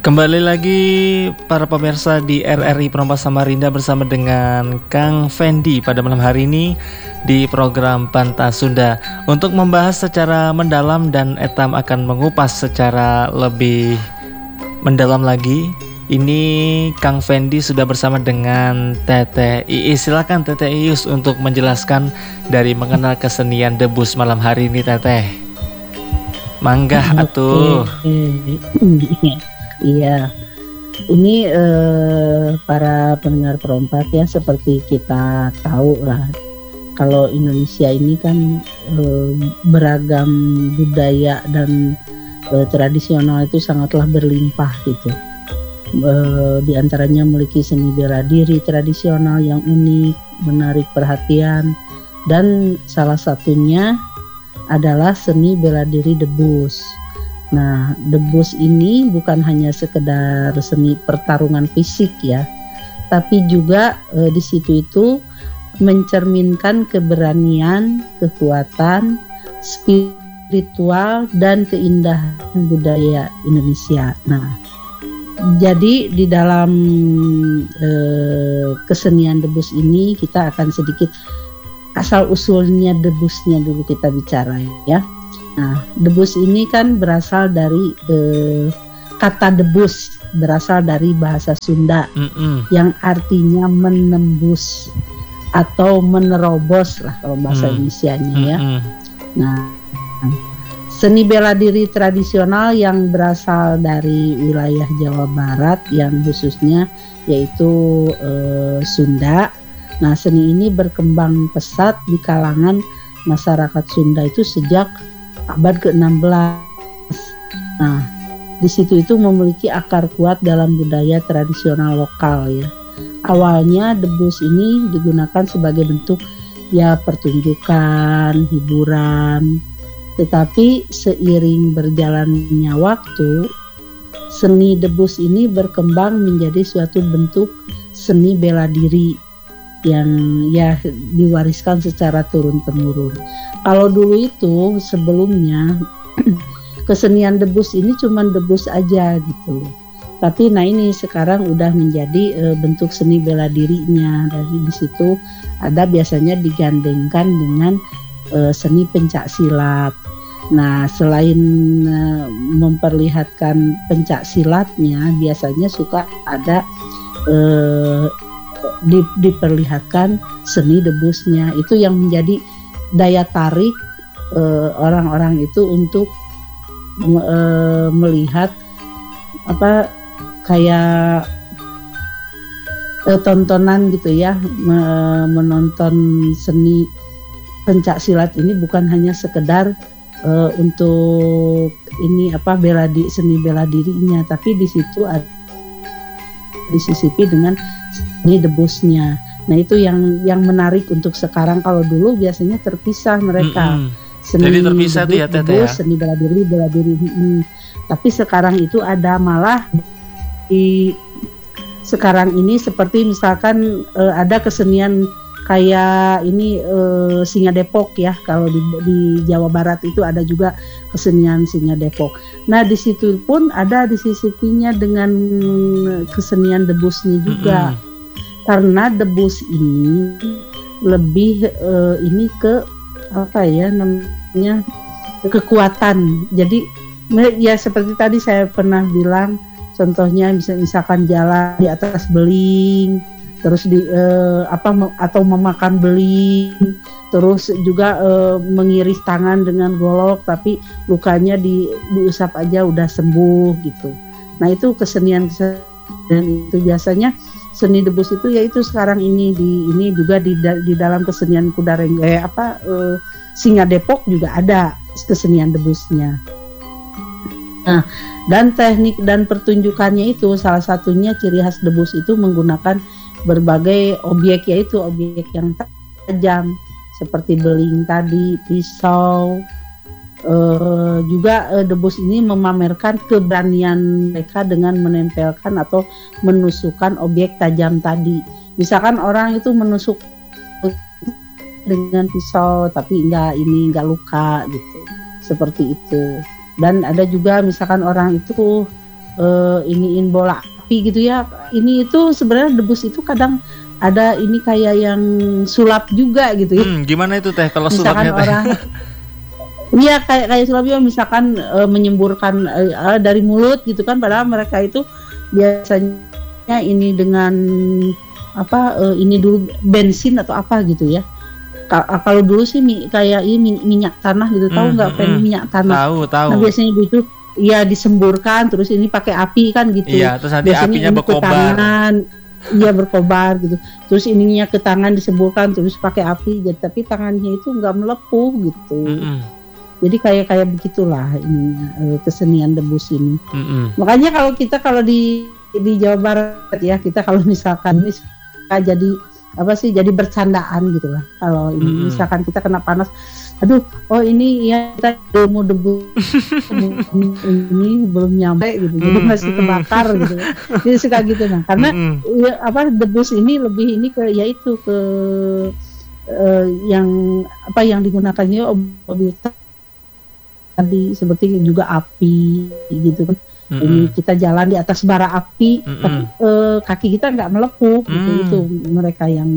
Kembali lagi para pemirsa di RRI Penompa Samarinda bersama dengan Kang Fendi pada malam hari ini di program Banta Sunda untuk membahas secara mendalam dan Etam akan mengupas secara lebih mendalam lagi. Ini Kang Fendi sudah bersama dengan Teteh Iis. Silakan Teteh Iis untuk menjelaskan dari mengenal kesenian debus malam hari ini Teteh. Manggah atuh. Iya, ini para pendengar perompak ya, seperti kita tahu lah, kalau Indonesia ini kan beragam budaya dan tradisional itu sangatlah berlimpah gitu. Di antaranya memiliki seni bela diri tradisional yang unik, menarik perhatian, dan salah satunya adalah seni bela diri debus. Nah, debus ini bukan hanya sekedar seni pertarungan fisik ya, tapi juga di situ itu mencerminkan keberanian, kekuatan, spiritual, dan keindahan budaya Indonesia. Nah, jadi di dalam kesenian debus ini kita akan sedikit asal usulnya debusnya dulu kita bicara ya. Nah, debus ini kan berasal dari kata debus, berasal dari bahasa Sunda yang artinya menembus atau menerobos lah kalau bahasa Indonesianya ya. Nah, seni bela diri tradisional yang berasal dari wilayah Jawa Barat yang khususnya yaitu Sunda. Nah, seni ini berkembang pesat di kalangan masyarakat Sunda itu sejak abad ke-16. Nah, di situ itu memiliki akar kuat dalam budaya tradisional lokal ya. Awalnya debus ini digunakan sebagai bentuk ya pertunjukan, hiburan. Tetapi seiring berjalannya waktu, seni debus ini berkembang menjadi suatu bentuk seni bela diri yang ya diwariskan secara turun-temurun. Kalau dulu itu sebelumnya kesenian debus ini cuma debus aja gitu. Tapi nah ini sekarang udah menjadi bentuk seni bela dirinya. Dari di situ ada biasanya digandengkan dengan seni pencak silat. Nah, selain memperlihatkan pencak silatnya, biasanya suka ada diperlihatkan seni debusnya. Itu yang menjadi daya tarik orang-orang itu untuk melihat apa kayak tontonan gitu ya, menonton seni pencak silat ini bukan hanya sekedar untuk ini apa seni bela dirinya, tapi di situ ada disisipi dengan seni debusnya. Nah, itu yang menarik untuk sekarang. Kalau dulu biasanya terpisah mereka. Seni jadi terpisah tuh ya Teteh ya. Seni bela diri. Tapi sekarang itu ada malah di sekarang ini seperti misalkan ada kesenian kayak ini Singa Depok ya. Kalau di Jawa Barat itu ada juga kesenian Singa Depok. Nah, di situ pun ada disisipinya dengan kesenian debusnya juga. Karena debus ini lebih ini ke apa ya namanya kekuatan. Jadi ya seperti tadi saya pernah bilang, contohnya misalkan jalan di atas beling, terus atau memakan beling, terus juga mengiris tangan dengan golok, tapi lukanya diusap aja udah sembuh gitu. Nah, itu kesenian itu biasanya seni debus itu yaitu sekarang ini juga di dalam kesenian Kudareng Singa Depok juga ada kesenian debusnya. Nah, dan teknik dan pertunjukannya itu salah satunya ciri khas debus itu menggunakan berbagai objek, yaitu objek yang tajam seperti beling tadi, pisau. Juga debus ini memamerkan keberanian mereka dengan menempelkan atau menusukkan objek tajam tadi. Misalkan orang itu menusuk dengan pisau tapi nggak luka gitu, seperti itu. Dan ada juga misalkan orang itu iniin bola api gitu ya. Ini itu sebenarnya debus itu kadang ada ini kayak yang sulap juga gitu ya. Gimana itu teh kalau Misalkan sulapnya teh? orang iya kayak sulapnya misalkan menyemburkan dari mulut gitu kan, padahal mereka itu biasanya ini dengan ini dulu bensin atau apa gitu ya. Kalau dulu sih kayak ini minyak tanah gitu, tahu nggak minyak tanah? Tahu. Nah biasanya gitu ya disemburkan, terus ini pakai api kan gitu. Iya, terus nanti biasanya apinya ini berkobar. ke tangan, iya berkobar gitu. Terus ininya ke tangan disemburkan, terus pakai api. Jadi tapi tangannya itu nggak melepuh gitu. Jadi kayak begitulah ininya kesenian debus ini. Makanya kalau di Jawa Barat ya, kita kalau misalkan ini jadi jadi bercandaan gitu lah. Kalau ini misalkan kita kena panas, aduh, oh ini ya kita ilmu debus ini belum nyampe gitu, jadi masih kebakar gitu. Jadi suka gitu nah, karena debus ini lebih ini ke yaitu ke yang digunakannya mobil tadi seperti juga api gitu kan. Ini kita jalan di atas bara api, tapi kaki kita nggak melepuh gitu. Itu mereka yang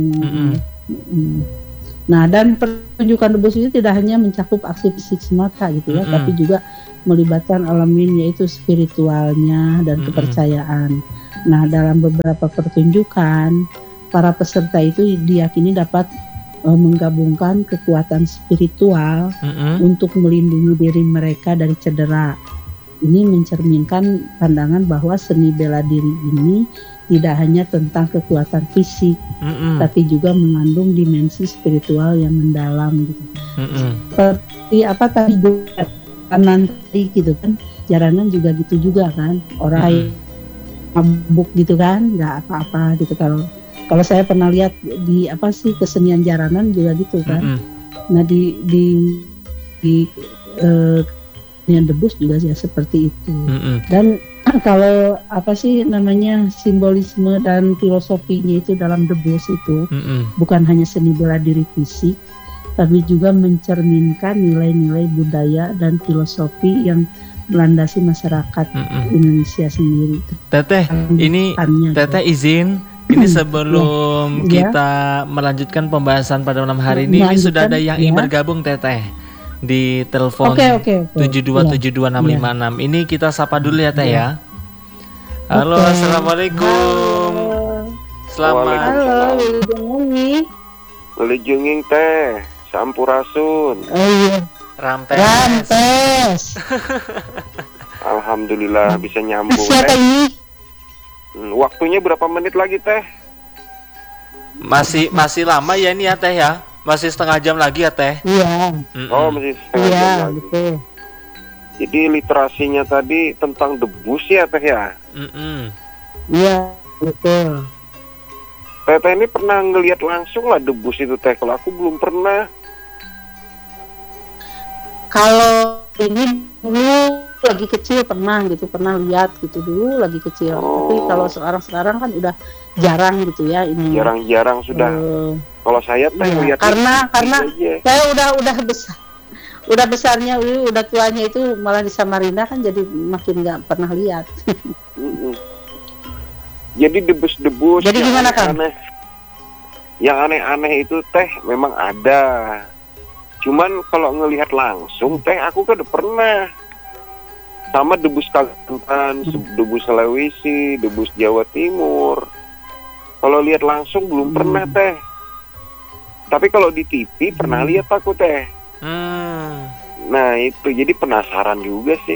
Nah, dan pertunjukan debus itu tidak hanya mencakup aksi fisik semata gitu ya, tapi juga melibatkan elemen yaitu spiritualnya dan kepercayaan. Nah, dalam beberapa pertunjukan para peserta itu diyakini dapat menggabungkan kekuatan spiritual untuk melindungi diri mereka dari cedera. Ini mencerminkan pandangan bahwa seni bela diri ini tidak hanya tentang kekuatan fisik, tapi juga mengandung dimensi spiritual yang mendalam gitu. Seperti tadi nanti gitu kan, jaranan juga gitu juga kan, orang mabuk gitu kan, nggak apa-apa gitu. Kalau saya pernah lihat di kesenian jaranan juga gitu kan. Nah di kesenian debus juga ya seperti itu. Dan kalau simbolisme dan filosofinya itu dalam debus itu bukan hanya seni bela diri fisik, tapi juga mencerminkan nilai-nilai budaya dan filosofi yang melandasi masyarakat Indonesia sendiri. Teteh, ini Teteh izin, ini sebelum kita melanjutkan pembahasan pada malam hari ini sudah ada yang ingin bergabung Teteh di telepon 7272656. Ini kita sapa dulu ya Teh ya. Halo, assalamualaikum. Selamat. Halo, Wilujenging Teh, Sampurasun. Oh iya. Rampes. Alhamdulillah bisa nyambung Siapa Teh. ini? Waktunya berapa menit lagi Teh? Masih lama ya ini ya Teh ya. Masih setengah jam lagi ya Teh. Iya. Oh masih setengah jam lagi. Betul. Jadi literasinya tadi tentang debus ya Teh ya? Iya betul. Teh ini pernah ngelihat langsung lah debus itu Teh. Kalau aku belum pernah. Kalau ini dulu lagi kecil pernah lihat gitu dulu lagi kecil. Tapi kalau sekarang kan udah jarang gitu ya ini. Jarang sudah. Kalau saya Teh lihat karena saya udah besar. Udah besarnya udah tuanya itu malah di Samarinda kan, jadi makin nggak pernah lihat. Jadi debus-debus jadi gimana kan? Yang aneh-aneh itu Teh memang ada. Cuman kalau ngelihat langsung Teh aku kan udah pernah. Sama debus Kalimantan, debus Sulawesi, debus Jawa Timur. Kalau lihat langsung belum pernah Teh. Tapi kalau di TV pernah lihat aku Teh. Nah itu jadi penasaran juga sih.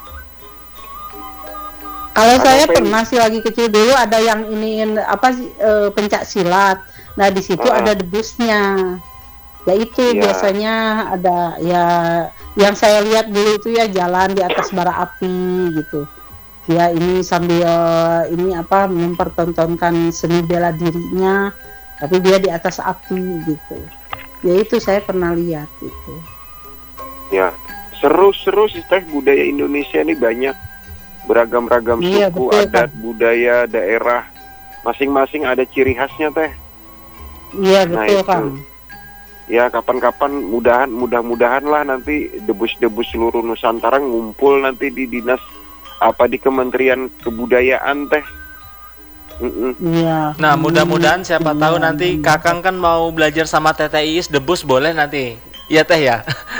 Kalau saya pernah sih lagi kecil dulu ada yang iniin pencak silat. Nah di situ ada debusnya. Ya itu biasanya ada ya, yang saya lihat dulu itu ya jalan di atas bara api gitu. Ya ini sambil mempertontonkan seni bela dirinya, tapi dia di atas api gitu. Ya itu saya pernah lihat itu. Ya seru sih Teh, budaya Indonesia ini banyak beragam-ragam suku, adat, budaya, daerah, masing-masing ada ciri khasnya Teh. Iya betul Kang. Ya kapan-kapan mudah-mudahan lah nanti debus-debus seluruh Nusantara ngumpul nanti di Dinas apa di Kementerian Kebudayaan teh. Iya. Nah, mudah-mudahan siapa Iya. tahu nanti Kakang kan mau belajar sama Teteh Iis debus, boleh nanti. Iya Teh ya.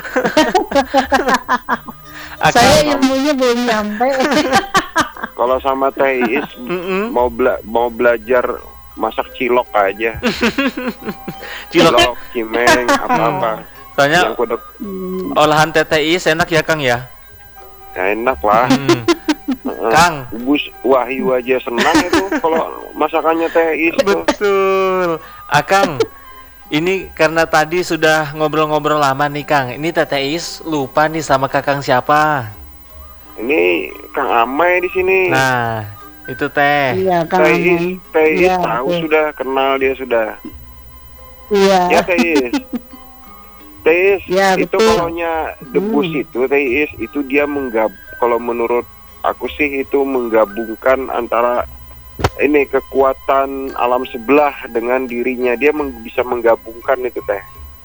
Saya ilmunya belum nyampe. Kalau sama Teh Iis mau belajar masak cilok aja. Cilok, cimeng, apa-apa. Soalnya Yang kudu olahan Teteh Iis enak ya Kang ya. enak lah. Kang, Bus Wahyu aja senang itu kalau masakannya Teh Iis tuh. betul. Akang, ini karena tadi sudah ngobrol-ngobrol lama nih Kang. Ini Teteh Iis lupa nih sama Kakang siapa. Ini Kang Amai di sini. Nah, itu Teh. Iya, Kang. Teh Iis Iya, tahu Teh. sudah, kenal dia sudah. Iya. Ya Teh Iis. Teh Iis, Ya, itu betul. kalaunya debus itu Teh Iis, itu dia kalau menurut aku sih itu menggabungkan antara ini kekuatan alam sebelah dengan dirinya. Dia bisa menggabungkan itu Teh.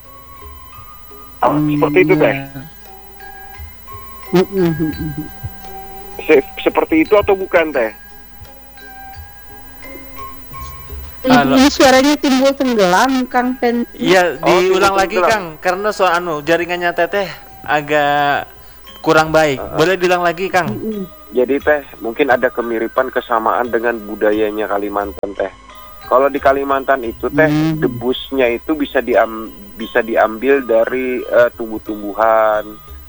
Seperti itu Teh. Seperti itu atau bukan Teh? Halo. Ini suaranya timbul tenggelam, Kang Pen. Iya, diulang timbul lagi tenggelam. Kang, karena soal jaringannya Teteh agak kurang baik. Boleh diulang lagi Kang? Jadi Teh, mungkin ada kemiripan kesamaan dengan budayanya Kalimantan Teh. Kalau di Kalimantan itu Teh, debusnya itu bisa diambil dari tumbuh-tumbuhan,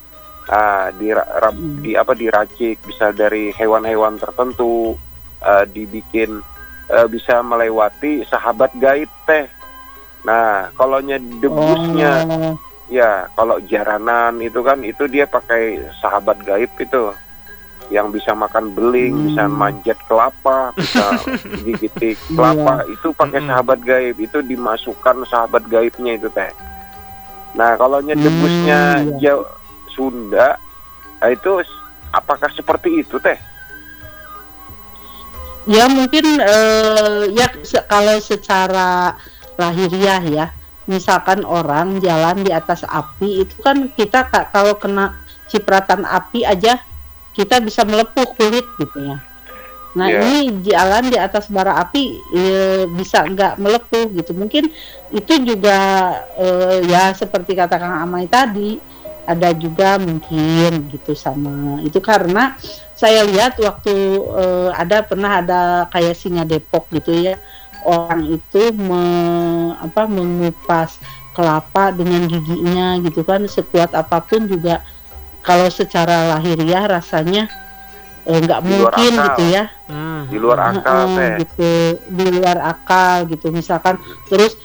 diracik, bisa dari hewan-hewan tertentu, dibikin bisa melewati sahabat gaib Teh. Nah, kalaunya debusnya, ya kalau jaranan itu kan itu dia pakai sahabat gaib itu, yang bisa makan beling, bisa manjat kelapa, bisa gigit kelapa, itu pakai sahabat gaib, itu dimasukkan sahabat gaibnya itu Teh. Nah, kalaunya debusnya Sunda, itu apakah seperti itu Teh? Ya mungkin kalau secara lahiriah ya, misalkan orang jalan di atas api itu kan kita kalau kena cipratan api aja kita bisa melepuh kulit gitu ya. Nah ini jalan di atas bara api bisa nggak melepuh gitu. Mungkin itu juga ya seperti kata Kang Amai tadi, ada juga mungkin gitu sama itu, karena saya lihat waktu pernah ada kayak singa Depok gitu ya, orang itu mengupas kelapa dengan giginya gitu kan, sekuat apapun juga kalau secara lahiriah rasanya nggak mungkin gitu ya, di luar akal Teh. gitu, di luar akal gitu. Misalkan terus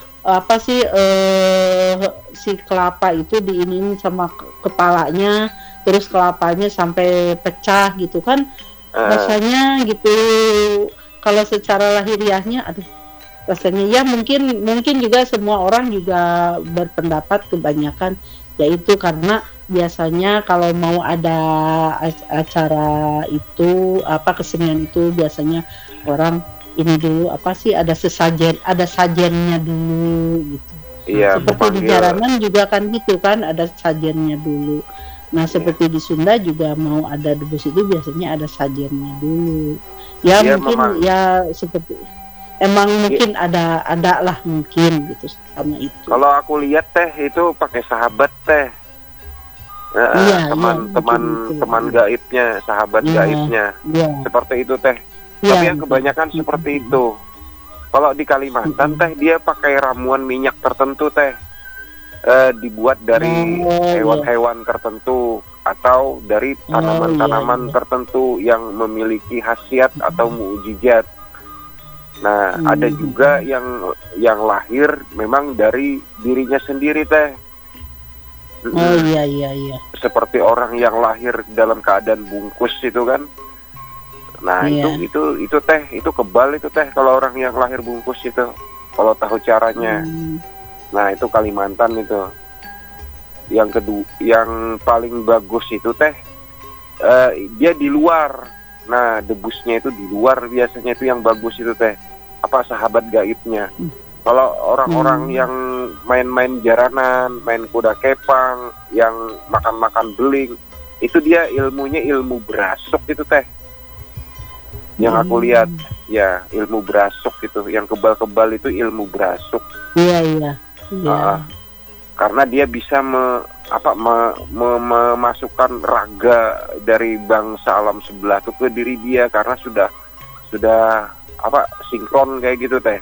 si kelapa itu diinin sama kepalanya, terus kelapanya sampai pecah gitu kan, rasanya gitu. Kalau secara lahiriahnya, aduh, rasanya ya mungkin juga semua orang juga berpendapat kebanyakan yaitu karena biasanya kalau mau ada acara itu kesenian itu biasanya orang ini dulu ada sajennya dulu gitu. Iya, seperti di jaranan juga kan gitu kan, ada sajennya dulu. Nah seperti di Sunda juga mau ada debus itu biasanya ada sajennya dulu. Ya mungkin ya seperti mungkin ada lah mungkin gitu sama itu. Kalau aku lihat Teh itu pakai sahabat Teh. Teman gaibnya, sahabat gaibnya. Seperti itu Teh. Tapi yang kebanyakan seperti itu. Kalau di Kalimantan Teh dia pakai ramuan minyak tertentu Teh, dibuat dari hewan-hewan tertentu atau dari tanaman-tanaman tertentu yang memiliki khasiat atau mukjizat. Nah, ada juga yang lahir memang dari dirinya sendiri Teh. Iya. Seperti orang yang lahir dalam keadaan bungkus itu kan. Nah, itu Teh, itu kebal itu Teh kalau orang yang lahir bungkus itu. Kalau tahu caranya. Nah, itu Kalimantan itu. Yang kedua, yang paling bagus itu Teh, dia di luar. Nah, debusnya itu di luar biasanya, itu yang bagus itu Teh. Sahabat gaibnya. Kalau orang-orang yang main-main jaranan, main kuda kepang, yang makan-makan beling, itu dia ilmunya ilmu berasuk itu Teh. Yang aku lihat ya ilmu berasuk gitu, yang kebal-kebal itu ilmu berasuk. Iya. Karena dia bisa memasukkan raga dari bangsa alam sebelah itu ke diri dia karena sudah sinkron kayak gitu teh.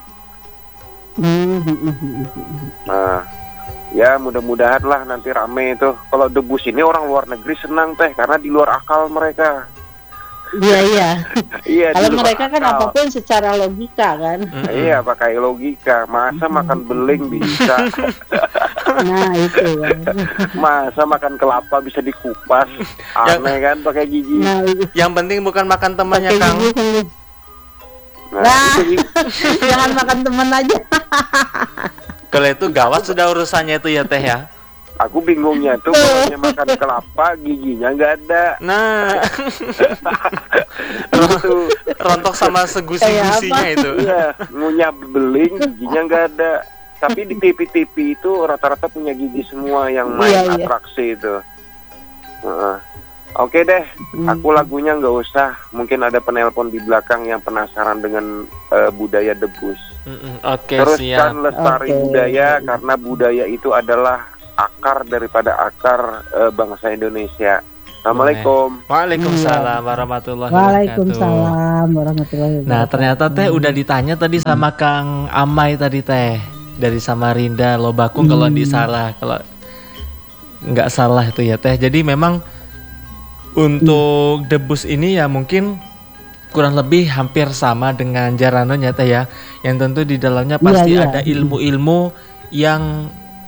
Nah, ya mudah-mudahan lah nanti rame itu. Kalau debus ini orang luar negeri senang teh karena di luar akal mereka. Iya. Iya. Kalau mereka kan apapun secara logika kan. Iya, pakai logika. Masa makan beling bisa? Nah itu kan. Masa makan kelapa bisa dikupas? Aneh kan pakai gigi. Nah, Yang penting bukan makan temannya, pakai Kang. gigi. Nah, itu Jangan makan teman aja. Kalau itu gawat sudah urusannya itu ya, Teh ya. aku bingungnya tuh kalau makan kelapa giginya nggak ada. Nah, Itu rontok sama segusi-gusinya itu. iya, ngunyah beling giginya nggak ada. Tapi di TV-TV itu rata-rata punya gigi semua yang main atraksi itu. Oke deh, aku lagunya nggak usah. Mungkin ada penelpon di belakang yang penasaran dengan budaya debus. Oke, Teruskan siap. lestari budaya karena budaya itu adalah akar daripada akar bangsa Indonesia. Assalamualaikum. Waalaikumsalam warahmatullahi wabarakatuh. Waalaikumsalam warahmatullahi wabarakatuh. Nah, ternyata Teh udah ditanya tadi sama Kang Amai tadi Teh dari Samarinda Lobakung kalau disalah, kalau nggak salah itu ya Teh. Jadi memang untuk debus ini ya mungkin kurang lebih hampir sama dengan jaranonya Teh ya. Yang tentu di dalamnya pasti ada ilmu-ilmu yang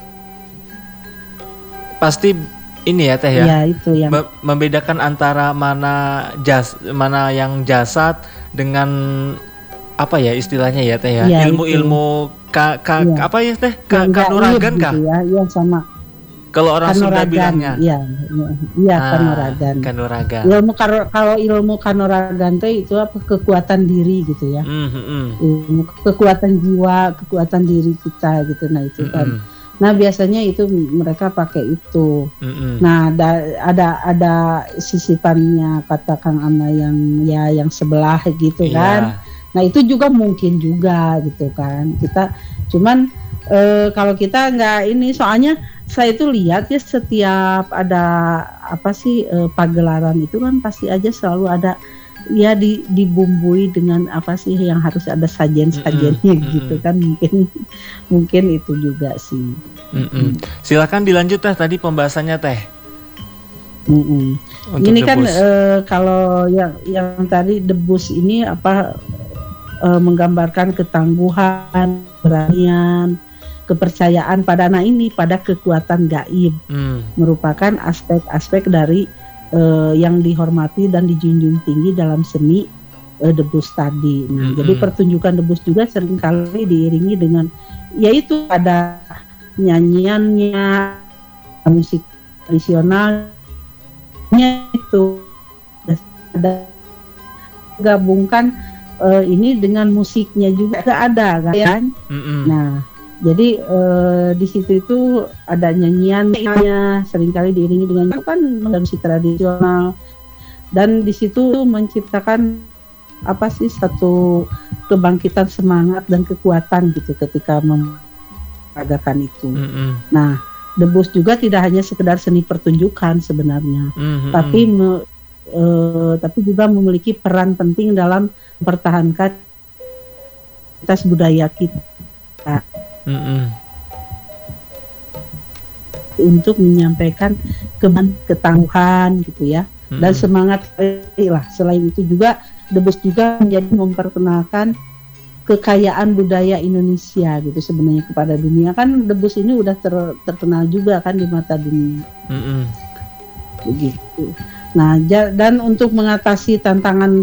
pasti ini ya Teh ya. Iya, itu yang Membedakan antara mana yang jasad dengan apa ya istilahnya ya Teh ya. Iya, Ilmu-ilmu apa ya Teh? kanuragan Kanuragan kah? gitu ya. Iya sama. Kalau orang Sunda bilangnya. Iya, kanuragan. Kanuragan. Kalau ilmu kanuragan itu apa, kekuatan diri gitu ya. Ilmu kekuatan jiwa, kekuatan diri kita gitu. Nah itu kan. Nah biasanya itu mereka pakai itu. Nah ada sisipannya kata Kang Ama yang sebelah gitu kan. Nah itu juga mungkin juga gitu kan. Kita cuman kalau kita nggak ini, soalnya saya itu lihat ya setiap ada pagelaran itu kan pasti aja selalu ada ya dibumbui dengan apa sih yang harus ada sajian-sajiannya gitu kan, mungkin itu juga sih. Silakan dilanjut Teh tadi pembahasannya Teh. Ini kan kalau yang tadi debus ini menggambarkan ketangguhan, keberanian, kepercayaan pada pada kekuatan gaib, merupakan aspek-aspek dari yang dihormati dan dijunjung tinggi dalam seni debus tadi. Nah, jadi pertunjukan debus juga seringkali diiringi dengan yaitu ada nyanyiannya, musik tradisionalnya itu ada gabungkan ini dengan musiknya juga ada kan. Nah, jadi di situ itu ada nyanyiannya seringkali diiringi dengan itu kan musik tradisional, dan di situ menciptakan satu kebangkitan semangat dan kekuatan gitu ketika memperagakan itu. Nah, debus juga tidak hanya sekedar seni pertunjukan sebenarnya, tapi juga memiliki peran penting dalam mempertahankan identitas budaya kita. Untuk menyampaikan ketangguhan gitu ya, dan semangat lah. Selain itu juga debus juga menjadi memperkenalkan kekayaan budaya Indonesia gitu sebenarnya kepada dunia. Kan debus ini udah terkenal juga kan di mata dunia. Begitu. Nah, dan untuk mengatasi tantangan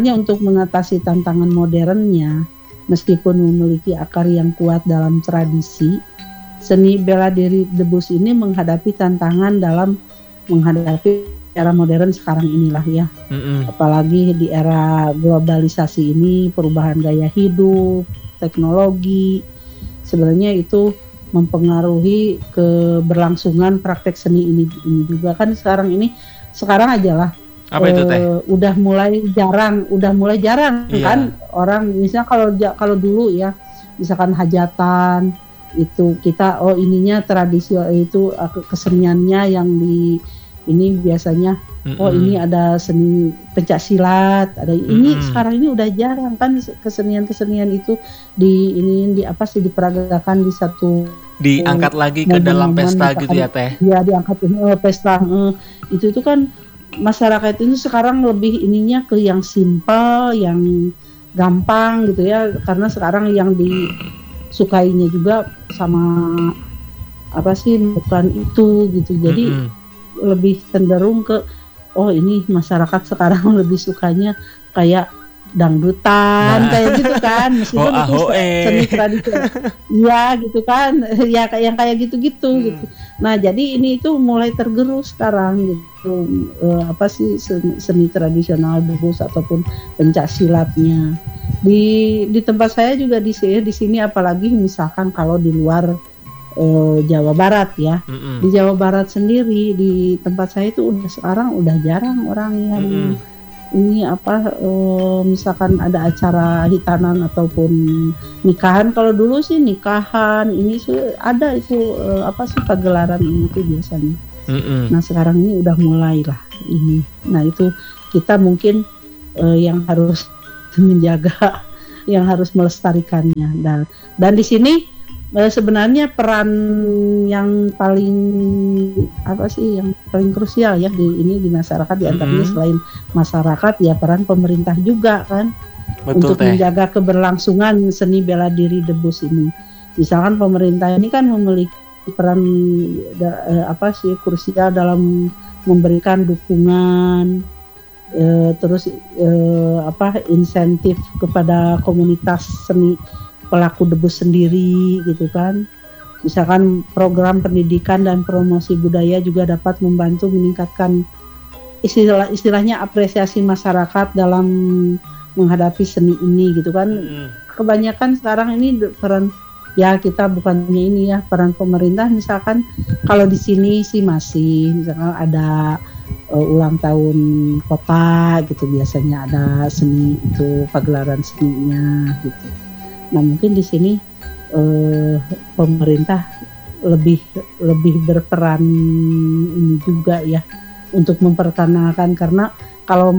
modernnya, meskipun memiliki akar yang kuat dalam tradisi, seni bela diri debus ini menghadapi tantangan dalam menghadapi era modern sekarang inilah ya. Apalagi di era globalisasi ini, perubahan gaya hidup, teknologi, sebenarnya itu mempengaruhi keberlangsungan praktek seni ini juga kan sekarang aja lah Apa itu teh? Udah mulai jarang Iya. kan orang, misalnya kalau dulu ya, misalkan hajatan itu kita ininya tradisi itu keseniannya yang di ini biasanya ini ada seni pencak silat, ada ini sekarang ini udah jarang kan kesenian itu diperagakan di satu, diangkat lagi ke dalam pesta gitu ya teh? Iya, diangkat ke pesta. Itu kan masyarakat itu sekarang lebih ininya ke yang simpel, yang gampang gitu ya, karena sekarang yang disukainya juga sama bukan itu gitu. Jadi lebih cenderung ke ini masyarakat sekarang lebih sukanya kayak dangdutan, kayak gitu kan, meskipun itu seni tradisional, iya gitu kan, ya yang kayak gitu. Nah jadi ini itu mulai tergerus sekarang gitu, seni tradisional debus ataupun pencak silatnya di tempat saya juga di sini, apalagi misalkan kalau di luar Jawa Barat ya, di Jawa Barat sendiri di tempat saya itu sekarang udah jarang orang yang ini misalkan ada acara hitanan ataupun nikahan. Kalau dulu sih nikahan ini ada itu pagelaran ini tuh biasanya. Nah sekarang ini udah mulai lah ini. Nah itu kita mungkin yang harus menjaga, yang harus melestarikannya. Dan di sini sebenarnya peran yang paling yang paling krusial ya di masyarakat, di antaranya selain masyarakat ya peran pemerintah juga kan. Betul, untuk menjaga keberlangsungan seni bela diri debus ini. Misalkan pemerintah ini kan memiliki peran krusial dalam memberikan dukungan, terus insentif kepada komunitas seni pelaku debus sendiri gitu kan. Misalkan program pendidikan dan promosi budaya juga dapat membantu meningkatkan istilahnya apresiasi masyarakat dalam menghadapi seni ini gitu kan. Kebanyakan sekarang ini peran ya kita bukannya ini ya, peran pemerintah misalkan kalau di sini sih masih misalkan ada ulang tahun kota gitu, biasanya ada seni itu, pagelaran seninya gitu. Nah mungkin di sini pemerintah lebih berperan ini juga ya untuk memperkenalkan, karena kalau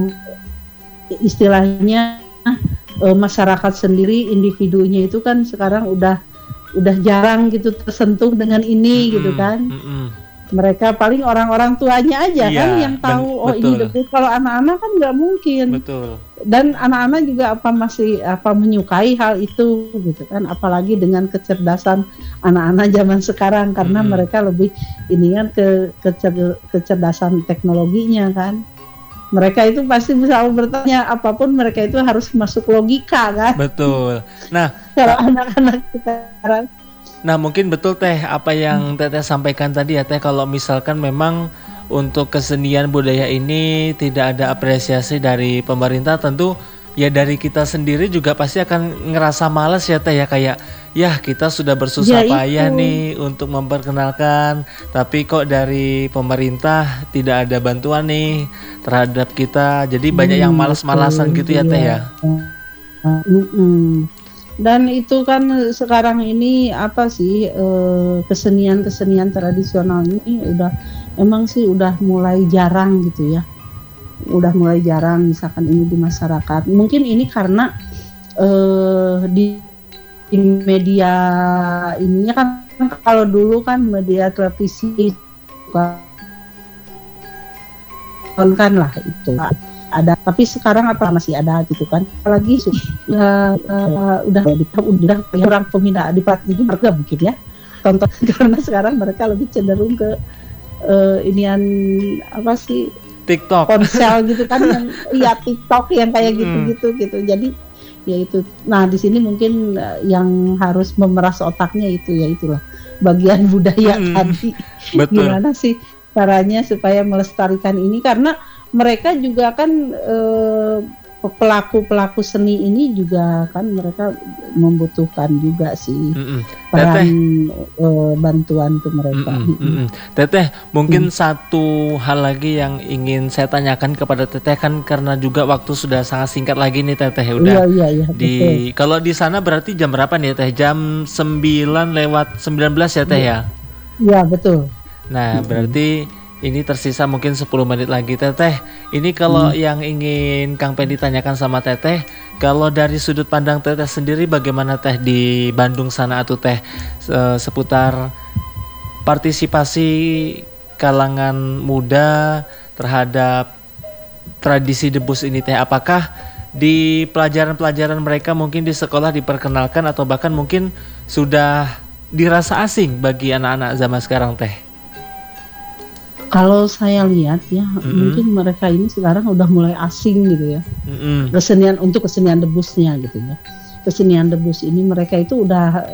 istilahnya masyarakat sendiri individunya itu kan sekarang udah jarang gitu tersentuh dengan ini gitu kan. Mereka paling orang-orang tuanya aja kan yang tahu ini debus. Kalau anak-anak kan nggak mungkin. Betul. Dan anak-anak juga masih menyukai hal itu gitu kan, apalagi dengan kecerdasan anak-anak zaman sekarang, karena mereka lebih ini kan kecerdasan teknologinya kan. Mereka itu pasti bisa bertanya apapun, mereka itu harus masuk logika kan. Betul. Nah, kalau anak-anak sekarang. Nah mungkin betul teh apa yang Teteh sampaikan tadi ya teh, kalau misalkan memang untuk kesenian budaya ini tidak ada apresiasi dari pemerintah, tentu ya dari kita sendiri juga pasti akan ngerasa malas ya teh ya, kayak ya kita sudah bersusah payah nih untuk memperkenalkan, tapi kok dari pemerintah tidak ada bantuan nih terhadap kita, jadi banyak yang malas-malasan gitu ya teh ya. Dan itu kan sekarang ini kesenian tradisional ini udah mulai jarang gitu ya. Udah mulai jarang misalkan ini di masyarakat. Mungkin ini karena di media ininya kan, kalau dulu kan media televisi kan lah itu ada, tapi sekarang masih ada gitu kan, apalagi udah orang peminat adipati itu mereka mungkin ya tonton karena sekarang mereka lebih cenderung ke inian TikTok, ponsel gitu kan, yang TikTok yang kayak gitu. Jadi ya itu. Nah di sini mungkin yang harus memeras otaknya itulah bagian budaya tadi. Betul. Gimana sih caranya supaya melestarikan ini, karena mereka juga kan pelaku seni ini juga kan mereka membutuhkan juga sih Teteh, peran bantuan ke mereka. Teteh, mungkin satu hal lagi yang ingin saya tanyakan kepada Teteh, kan karena juga waktu sudah sangat singkat lagi nih Teteh, udah. Iya, Kalau di sana berarti jam berapa nih Teh? Jam 9:19 ya Teh ya? Iya, betul. Nah, berarti ini tersisa mungkin 10 menit lagi Teteh. Ini kalau yang ingin Kang Pendi tanyakan sama Teteh, kalau dari sudut pandang Teteh sendiri bagaimana Teh di Bandung sana atau Teh seputar partisipasi kalangan muda terhadap tradisi debus ini Teh? Apakah di pelajaran-pelajaran mereka mungkin di sekolah diperkenalkan atau bahkan mungkin sudah dirasa asing bagi anak-anak zaman sekarang Teh? Kalau saya lihat ya, mungkin mereka ini sekarang udah mulai asing gitu ya. Kesenian debusnya gitu ya. Kesenian debus ini mereka itu udah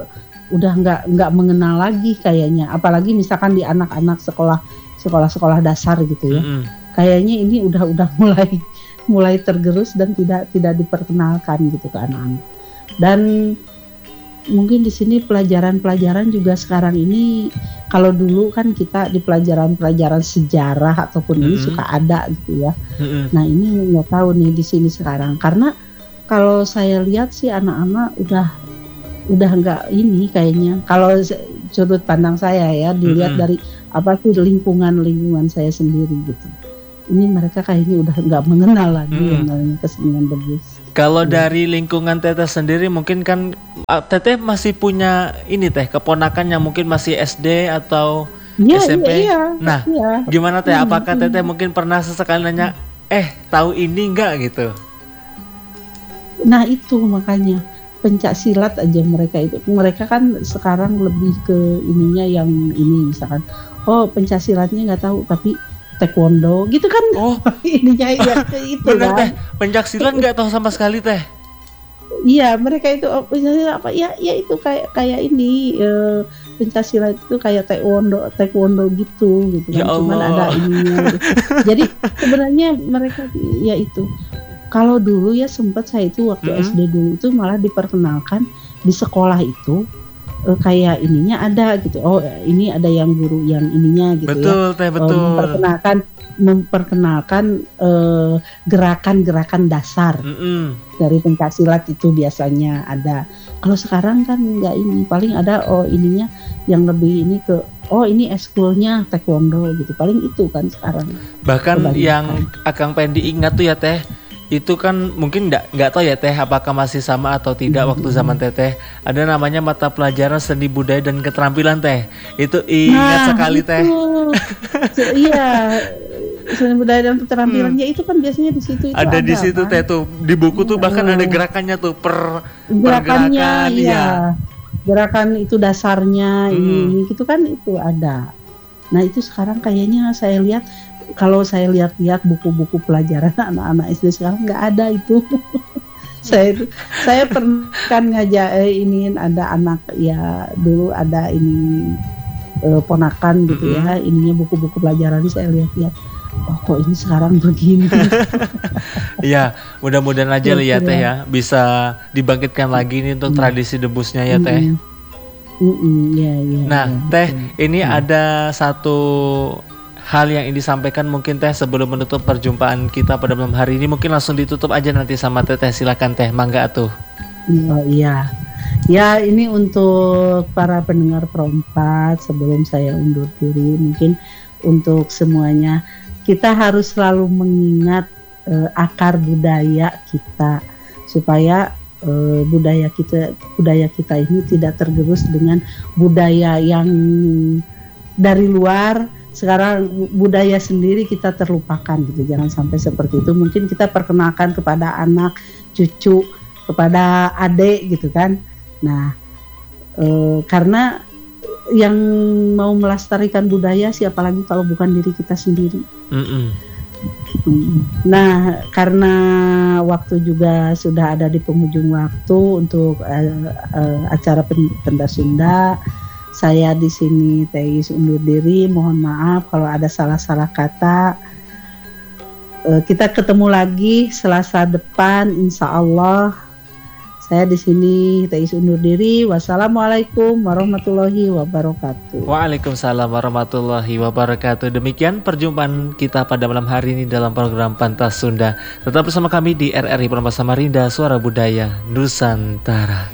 nggak mengenal lagi kayaknya. Apalagi misalkan di anak-anak sekolah dasar gitu ya. Kayaknya ini udah mulai tergerus dan tidak diperkenalkan gitu ke anak-anak. Dan mungkin di sini pelajaran-pelajaran juga sekarang ini, kalau dulu kan kita di pelajaran-pelajaran sejarah ataupun ini suka ada gitu ya. Nah ini nggak tahu nih di sini sekarang, karena kalau saya lihat sih anak-anak udah nggak ini kayaknya. Kalau sudut pandang saya ya, dilihat dari apa sih lingkungan saya sendiri gitu. Ini mereka kayaknya udah nggak mengenal lagi yang namanya kesenian debus. Kalau dari lingkungan Teteh sendiri mungkin kan Teteh masih punya ini Teh, keponakan yang mungkin masih SD atau SMP. Nah, gimana Teh? Apakah Teteh mungkin pernah sesekali nanya, tahu ini enggak gitu? Nah itu makanya pencak silat aja mereka kan sekarang lebih ke ininya yang ini, misalkan pencak silatnya nggak tahu tapi taekwondo gitu kan. Ininya ya itu bener kan. Teh, pencak silat nggak tahu sama sekali Teh. Iya, mereka itu apa ya itu kayak ini pencak silat itu kayak taekwondo gitu kan. Ya Cuman Allah. ada ininya gitu. Jadi sebenarnya mereka ya itu. Kalau dulu ya sempat saya itu waktu SD dulu itu malah diperkenalkan di sekolah itu kayak ininya ada gitu. Ini ada yang guru yang ininya gitu. Betul, ya. Teh, betul. Memperkenalkan gerakan-gerakan dasar dari pencaksilat itu biasanya ada. Kalau sekarang kan nggak ini, paling ada ininya yang lebih ini ke ini eskulnya taekwondo gitu. Paling itu kan sekarang. Bahkan yang Akang Pendi ingat tuh ya Teh, itu kan mungkin nggak tahu ya Teh apakah masih sama atau tidak waktu zaman Teteh, ada namanya mata pelajaran seni budaya dan keterampilan Teh. Itu ingat sekali Teh. Iya, seni budaya dan keterampilannya itu kan biasanya di situ itu ada di situ kan? Teh tuh di buku tuh bahkan ada gerakannya tuh pergerakan ya. Gerakan itu dasarnya ini gitu kan itu ada. Nah itu sekarang kayaknya saya lihat, kalau saya lihat buku-buku pelajaran anak-anak SD sekarang nggak ada itu. saya pernah kan iniin ada anak ya dulu ada ini ponakan gitu ya, ininya buku-buku pelajaran saya lihat kok ini sekarang begini. Iya, mudah-mudahan aja ya Teh ya bisa dibangkitkan lagi nih untuk tradisi debusnya ya Teh. Nah Teh, ini ada satu hal yang ingin disampaikan mungkin Teh sebelum menutup perjumpaan kita pada malam hari ini. Mungkin langsung ditutup aja nanti sama Teteh, silakan Teh, mangga atuh. Iya. Ya ini untuk para pendengar Pro4 sebelum saya undur diri, mungkin untuk semuanya kita harus selalu mengingat akar budaya kita supaya budaya kita ini tidak tergerus dengan budaya yang dari luar. Sekarang budaya sendiri kita terlupakan gitu, jangan sampai seperti itu. Mungkin kita perkenalkan kepada anak, cucu, kepada adik gitu kan. Nah, karena yang mau melestarikan budaya siapa lagi kalau bukan diri kita sendiri. Nah, karena waktu juga sudah ada di penghujung waktu untuk acara pentas Sunda. Saya di sini Teis undur diri, mohon maaf kalau ada salah-salah kata. Kita ketemu lagi Selasa depan, insya Allah. Saya di sini Teis undur diri. Wassalamualaikum warahmatullahi wabarakatuh. Waalaikumsalam warahmatullahi wabarakatuh. Demikian perjumpaan kita pada malam hari ini dalam program Pantas Sunda. Tetap bersama kami di RRI Prampas Samarinda, Suara Budaya Nusantara.